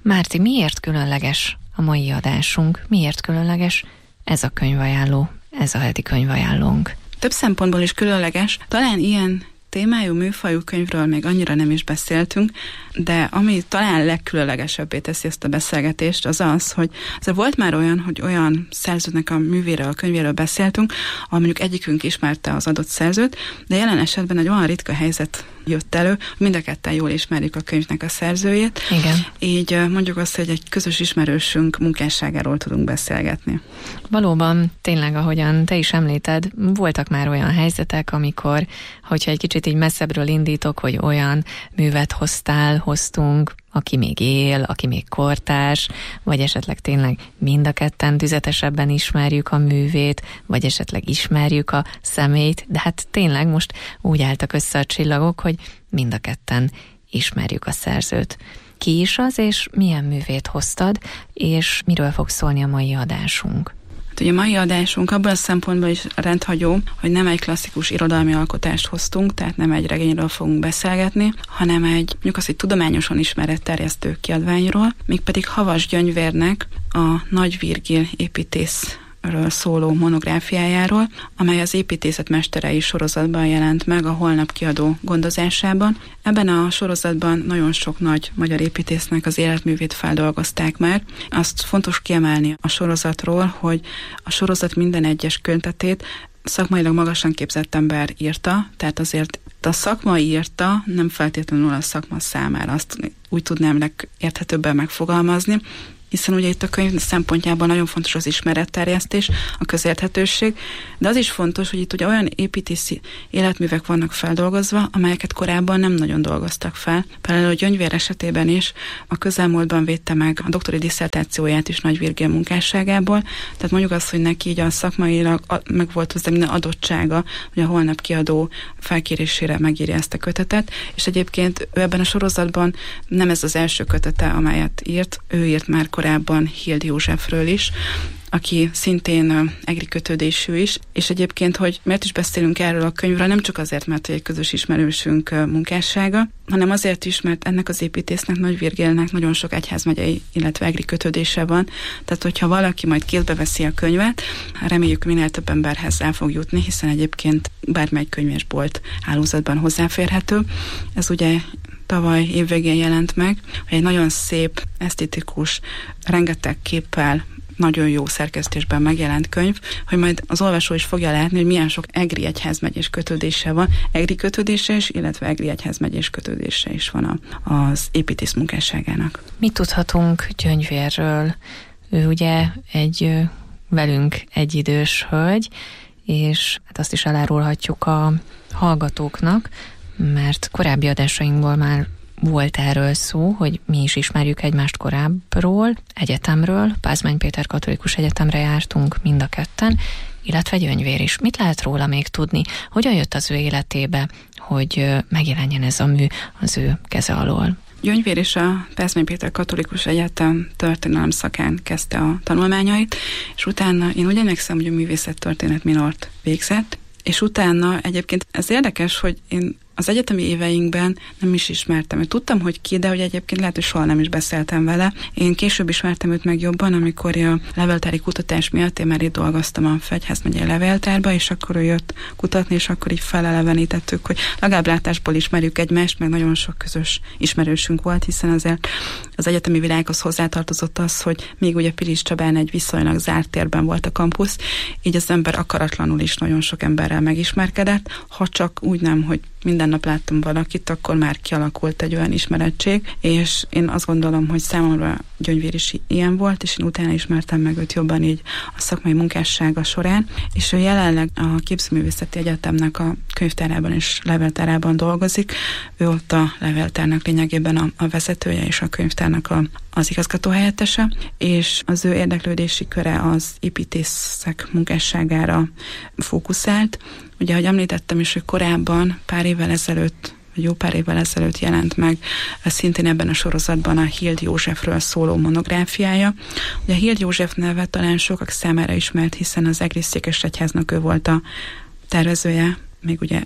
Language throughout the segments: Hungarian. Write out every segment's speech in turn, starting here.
Márti, miért különleges a mai adásunk? Miért különleges ez a könyvajánló, ez a heti könyvajánlónk? Több szempontból is különleges. Talán ilyen témájú, műfajú könyvről még annyira nem is beszéltünk, de ami talán legkülönlegesebbé teszi ezt a beszélgetést, az az, hogy volt már olyan, hogy olyan szerzőnek a művéről, a könyvéről beszéltünk, ahol mondjuk egyikünk ismerte az adott szerzőt, de jelen esetben egy olyan ritka helyzet jött elő, hogy mind a ketten jól ismerjük a könyvnek a szerzőjét. Igen. Így mondjuk azt, hogy egy közös ismerősünk munkásságáról tudunk beszélgetni. Valóban, tényleg, ahogyan te is említed, voltak már olyan helyzetek, amikor, hogyha egy kicsit így messzebbről indítok, hogy olyan művet hoztunk, aki még él, aki még kortárs, vagy esetleg tényleg mind a ketten tüzetesebben ismerjük a művét, vagy esetleg ismerjük a személyt, de hát tényleg most úgy álltak össze a csillagok, hogy mind a ketten ismerjük a szerzőt. Ki is az, és milyen művét hoztad, és miről fog szólni a mai adásunk? Ugye a mai adásunk abban a szempontból is rendhagyó, hogy nem egy klasszikus irodalmi alkotást hoztunk, tehát nem egy regényről fogunk beszélgetni, hanem egy, mondjuk azt, hogy tudományosan ismeretterjesztő kiadványról, mégpedig Havas Gyöngyvérnek a Nagy Virgil építészről szóló monográfiájáról, amely az Építészet mesterei sorozatban jelent meg a Holnap kiadó gondozásában. Ebben a sorozatban nagyon sok nagy magyar építésznek az életművét feldolgozták már. Azt fontos kiemelni a sorozatról, hogy a sorozat minden egyes könyvtetét szakmailag magasan képzett ember írta, tehát azért a szakma írta, nem feltétlenül a szakma számára, azt úgy tudnám legérthetőbben megfogalmazni, hiszen ugye itt a könyv szempontjában nagyon fontos az ismeretterjesztés, a közérthetőség, de az is fontos, hogy itt ugye olyan építészi életművek vannak feldolgozva, amelyeket korábban nem nagyon dolgoztak fel. Például a Gyöngyvér esetében is a közelmúltban védte meg a doktori disszertációját is Nagy Virgil munkásságából, tehát mondjuk azt, hogy neki így a szakmailag meg volt hozzá minden adottsága, hogy a Holnap kiadó felkérésére megírja ezt a kötetet, és egyébként ő ebben a sorozatban nem ez az első kötete, amelyet írt, ő írt már korábban Hild Józsefről is, aki szintén egri kötődésű is, és egyébként, hogy miért is beszélünk erről a könyvről, nem csak azért, mert egy közös ismerősünk munkássága, hanem azért is, mert ennek az építésznek, Nagy Virgilnek nagyon sok egyházmegyei, illetve egri kötődése van, tehát hogyha valaki majd kézbe veszi a könyvet, reméljük minél több emberhez el fog jutni, hiszen egyébként bármely könyvesbolt hálózatban hozzáférhető. Ez ugye tavaly évvégén jelent meg, hogy egy nagyon szép, esztétikus, rengeteg képpel, nagyon jó szerkesztésben megjelent könyv, hogy majd az olvasó is fogja látni, hogy milyen sok egri egyházmegyés kötődése van, egri kötődése is, illetve egri egyházmegyés kötődése is van az építész munkásságának. Mit tudhatunk Gyöngyvérről? Ő ugye egy velünk egyidős hölgy, és hát azt is elárulhatjuk a hallgatóknak, mert korábbi adásainkból már volt erről szó, hogy mi is ismerjük egymást korábbról, egyetemről, Pázmány Péter Katolikus Egyetemre jártunk mind a ketten, illetve Gyöngyvér is. Mit lehet róla még tudni? Hogyan jött az ő életébe, hogy megjelenjen ez a mű az ő keze alól? Gyöngyvér is a Pázmány Péter Katolikus Egyetem történelem szakán kezdte a tanulmányait, és utána én úgy emlékszem, hogy a művészettörténet minort végzett, és utána egyébként ez érdekes, hogy én az egyetemi éveinkben nem is ismertem. Tudtam, hogy ki, de hogy egyébként lehet, hogy soha nem is beszéltem vele. Én később ismertem őt meg jobban, amikor a levéltári kutatás miatt én már itt dolgoztam a Fegyház megyei levéltárba, és akkor ő jött kutatni, és akkor így felelevenítettük, hogy legalább látásból ismerjük egymást, meg nagyon sok közös ismerősünk volt, hiszen azért az egyetemi világhoz hozzátartozott az, hogy még ugye Pilis Csabán egy viszonylag zárt térben volt a kampusz, így az ember akaratlanul is nagyon sok emberrel megismerkedett, ha csak úgy nem, hogy minden nap láttam valakit, akkor már kialakult egy olyan ismerettség, és én azt gondolom, hogy számomra Gyöngyvér is ilyen volt, és én utána ismertem meg őt jobban így a szakmai munkássága során, és ő jelenleg a Képzőművészeti Egyetemnek a könyvtárában és levéltárában dolgozik. Ő ott a levéltárnak lényegében a vezetője és a könyvtárnak az igazgatóhelyettese, és az ő érdeklődési köre az építészek munkásságára fókuszált. Ugye, ahogy említettem is, hogy korábban jó pár évvel ezelőtt jelent meg szintén ebben a sorozatban a Hild Józsefről szóló monográfiája. Ugye a Hild József neve talán sokak számára ismert, hiszen az egri székesegyháznak ő volt a tervezője, még ugye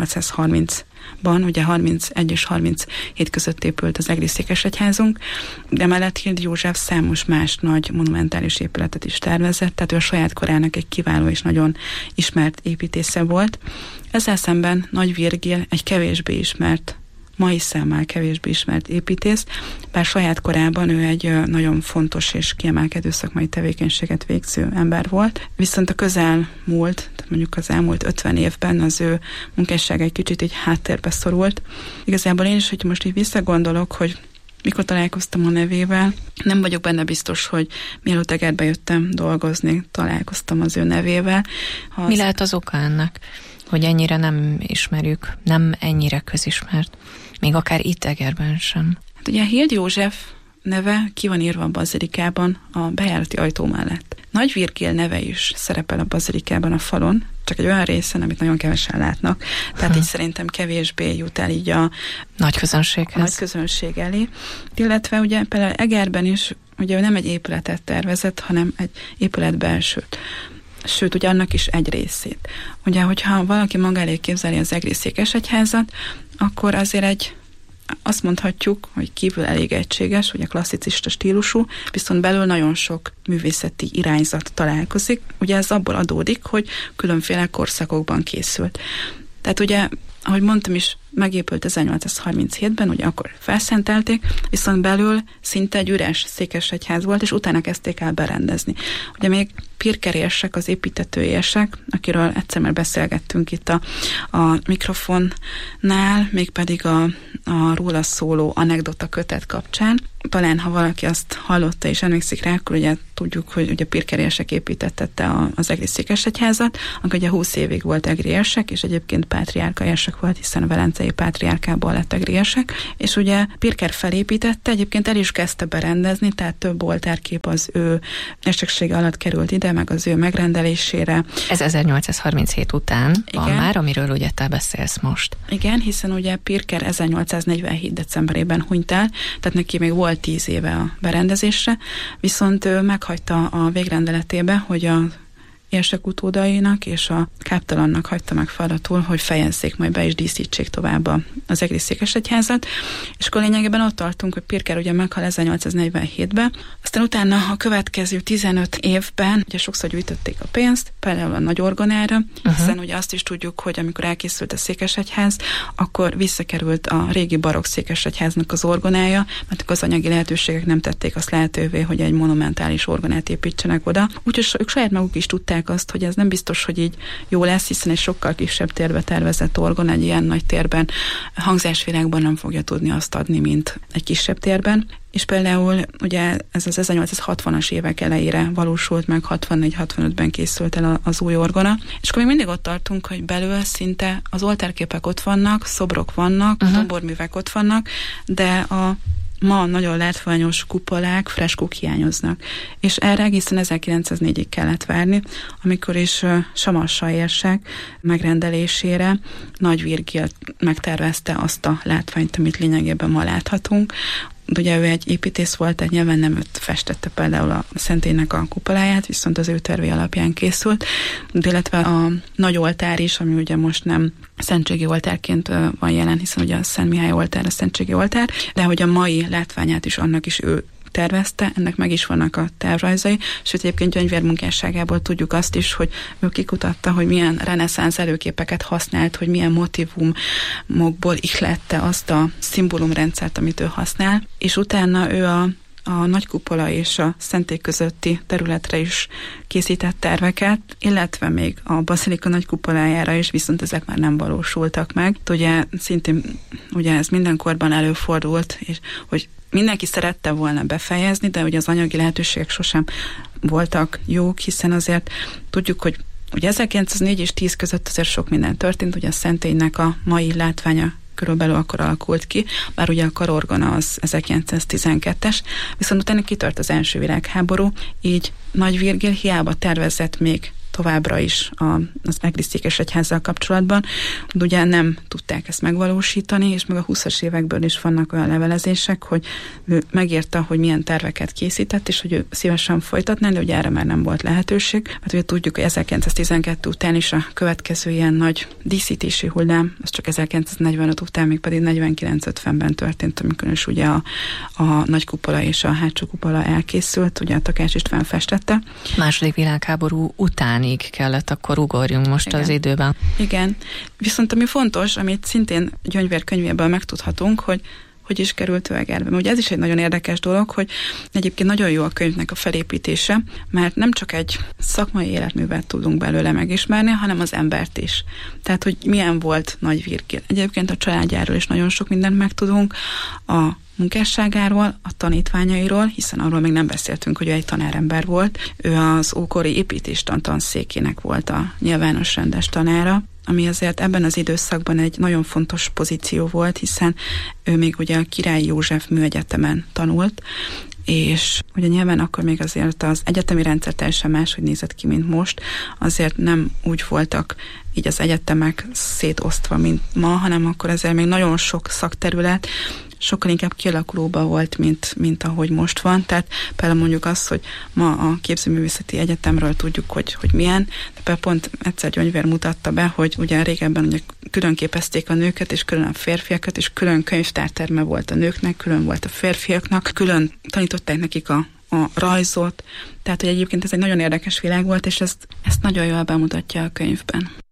1830-ban, ugye 31 és 37 között épült az egri székesegyházunk, de emellett Hild József számos más nagy monumentális épületet is tervezett, tehát ő a saját korának egy kiváló és nagyon ismert építésze volt. Ezzel szemben Nagy Virgil egy kevésbé ismert, mai szemmel kevésbé ismert építész, bár saját korában ő egy nagyon fontos és kiemelkedő szakmai tevékenységet végző ember volt. Viszont a közelmúlt, tehát mondjuk az elmúlt 50 évben az ő munkássága egy kicsit így háttérbe szorult. Igazából én is, hogy most így visszagondolok, hogy mikor találkoztam a nevével, nem vagyok benne biztos, hogy mielőtt Egerbe jöttem dolgozni, találkoztam az ő nevével. Mi lehet az oka ennek, hogy ennyire nem ismerjük, nem ennyire közismert, még akár itt Egerben sem? Hát ugye Hild József neve ki van írva a bazilikában a bejárati ajtó mellett. Nagy Virgil neve is szerepel a bazilikában a falon, csak egy olyan részen, amit nagyon kevesen látnak, tehát így szerintem kevésbé jut el így a nagy közönséghez. A nagy közönség elé. Illetve ugye például Egerben is ugye nem egy épületet tervezett, hanem egy épület belsőt. Sőt, ugye annak is egy részét. Ugye, hogyha valaki maga elé képzeli az egri székesegyházat, akkor azért azt mondhatjuk, hogy kívül elég egységes, ugye klasszicista stílusú, viszont belül nagyon sok művészeti irányzat találkozik. Ugye ez abból adódik, hogy különféle korszakokban készült. Tehát ugye, ahogy mondtam is, megépült 1837-ben, ugye akkor felszentelték, viszont belül szinte egy üres székesegyház volt, és utána kezdték el berendezni. Ugye még Pirker érsek, az építető érsek, akiről egyszer már beszélgettünk itt a mikrofonnál, mégpedig a róla szóló anekdota kötet kapcsán. Talán, ha valaki azt hallotta és emlékszik rá, akkor ugye tudjuk, hogy ugye Pirker érsek építettette az egri székesegyházat, akkor ugye 20 évig volt egri érsek, és egyébként pátriárka érsek volt, hiszen a velencei pátriárkából lett egri érsek, és ugye Pirker felépítette, egyébként el is kezdte berendezni, tehát több oltárkép az ő érseksége alatt került ide, meg az ő megrendelésére. Ez 1837 után van igen. Már, amiről ugye te beszélsz most. Igen, hiszen ugye Pirker 1847. decemberében hunyt el, tehát neki még volt 10 éve a berendezésre, viszont ő meghagyta a végrendeletébe, hogy a érsek utódainak és a káptalannak hagyta meg feladatul, hogy fejezzék majd be és díszítsék tovább az egri székesegyházat. És akkor lényegében ott tartunk, hogy Pirker ugye meghal 1847-ben, aztán utána a következő 15 évben ugye sokszor gyűjtötték a pénzt, például a nagy orgonára, hiszen ugye azt is tudjuk, hogy amikor elkészült a székesegyház, akkor visszakerült a régi barokk székesegyháznak az orgonája, mert az anyagi lehetőségek nem tették azt lehetővé, hogy egy monumentális orgonát építsenek oda. Úgyhogy ők saját maguk is tudták azt, hogy ez nem biztos, hogy így jó lesz, hiszen egy sokkal kisebb térbe tervezett orgon egy ilyen nagy térben hangzásvilágban nem fogja tudni azt adni, mint egy kisebb térben. És például ugye ez az 1860-as évek elejére valósult meg, 64-65-ben készült el az új orgona. És akkor még mindig ott tartunk, hogy belül szinte az oltárképek ott vannak, szobrok vannak, domborművek ott vannak, de a ma nagyon látványos kupolák, freskók hiányoznak. És erre egészen 1904-ig kellett várni, amikor is Samassa érsek megrendelésére Nagy Virgil megtervezte azt a látványt, amit lényegében ma láthatunk. Ugye ő egy építész volt, tehát nyilván nem őt festette például a szentélynek a kupoláját, viszont az ő tervé alapján készült, illetve a nagy oltár is, ami ugye most nem szentségi oltárként van jelen, hiszen ugye a Szent Mihály oltár a szentségi oltár, de hogy a mai látványát is annak is ő tervezte, ennek meg is vannak a tervrajzai, sőt egyébként gyöngyvér tudjuk azt is, hogy ő kikutatta, hogy milyen reneszánsz előképeket használt, hogy milyen motivumokból ihlette azt a szimbólumrendszert, amit ő használ, és utána ő a nagy kupola és a szentély közötti területre is készített terveket, illetve még a bazilika nagy kupolájára is, viszont ezek már nem valósultak meg. Ugye szintén ugye ez mindenkorban előfordult, és hogy mindenki szerette volna befejezni, de ugye az anyagi lehetőségek sosem voltak jók, hiszen azért tudjuk, hogy ugye 1904 és 10 között azért sok minden történt, ugye a szentélynek a mai látványa körülbelül akkor alakult ki, bár ugye a karorgona az 1912-es, viszont utána kitört az első világháború, így Nagy Virgil hiába tervezett még továbbra is az egriszt székesegyházzal kapcsolatban, de ugye nem tudták ezt megvalósítani, és meg a 20-as évekből is vannak olyan levelezések, hogy ő megírta, hogy milyen terveket készített, és hogy ő szívesen folytatná, de ugye erre már nem volt lehetőség. Hát ugye tudjuk, hogy 1912 után is a következő ilyen nagy díszítési hullám, az csak 1945 után, még pedig 49-50-ben történt, amikor is ugye a nagy kupola és a hátsó kupola elkészült, ugye a Takács István festette. Második világháború utánig kellett, akkor ugorjunk most az időben. Igen. Viszont ami fontos, amit szintén Gyöngyvér könyvéből megtudhatunk, hogy is került ő Egerbe. Ugye ez is egy nagyon érdekes dolog, hogy egyébként nagyon jó a könyvnek a felépítése, mert nem csak egy szakmai életművet tudunk belőle megismerni, hanem az embert is. Tehát, hogy milyen volt Nagy Virgil. Egyébként a családjáról is nagyon sok mindent megtudunk, a munkásságáról, a tanítványairól, hiszen arról még nem beszéltünk, hogy ő egy tanárember volt. Ő az ókori építéstan tanszékének volt a nyilvános rendes tanára, ami azért ebben az időszakban egy nagyon fontos pozíció volt, hiszen ő még ugye a Király József Műegyetemen tanult, és ugye nyilván akkor még azért az egyetemi rendszer teljesen máshogy nézett ki, mint most, azért nem úgy voltak így az egyetemek szétosztva, mint ma, hanem akkor ezzel még nagyon sok szakterület sokkal inkább kialakulóban volt, mint ahogy most van. Tehát például mondjuk azt, hogy ma a Képzőművészeti Egyetemről tudjuk, hogy milyen, de például pont egyszer Gyöngyvér mutatta be, hogy ugye régebben ugye külön képezték a nőket, és külön a férfiakat, és külön könyvtárterme volt a nőknek, külön volt a férfiaknak, külön tanították nekik a rajzot, tehát hogy egyébként ez egy nagyon érdekes világ volt, és ezt nagyon jól bemutatja a könyvben.